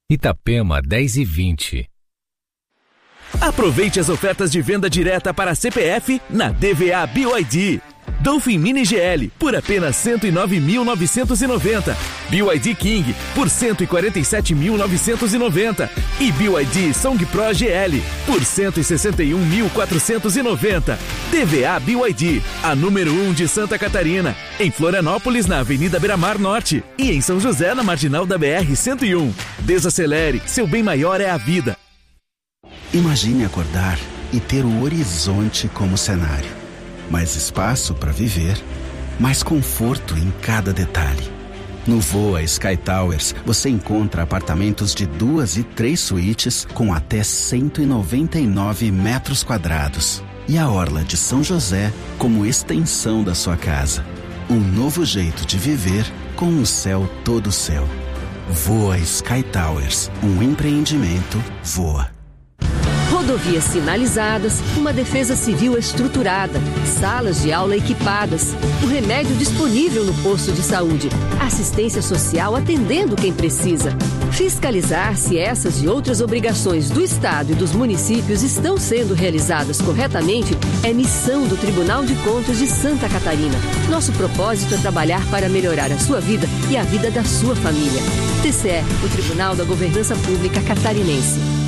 Itapema 10h20. Aproveite as ofertas de venda direta para CPF na DVA BYD. Dolphin Mini GL por apenas 109.990. BYD King por 147.990 e BYD Song Pro GL por 161.490. DVA BYD, a número 1 de Santa Catarina, em Florianópolis na Avenida Beira-Mar Norte e em São José na Marginal da BR-101. Desacelere, seu bem maior é a vida. Imagine acordar e ter o horizonte como cenário. Mais espaço para viver, mais conforto em cada detalhe. No Voa Sky Towers, você encontra apartamentos de 2 e 3 suítes com até 199 metros quadrados. E a orla de São José como extensão da sua casa. Um novo jeito de viver com o céu todo céu. Voa Sky Towers, um empreendimento Voa. Rodovias sinalizadas, uma defesa civil estruturada, salas de aula equipadas, o remédio disponível no posto de saúde, assistência social atendendo quem precisa. Fiscalizar se essas e outras obrigações do Estado e dos municípios estão sendo realizadas corretamente é missão do Tribunal de Contas de Santa Catarina. Nosso propósito é trabalhar para melhorar a sua vida e a vida da sua família. TCE, o Tribunal da Governança Pública Catarinense.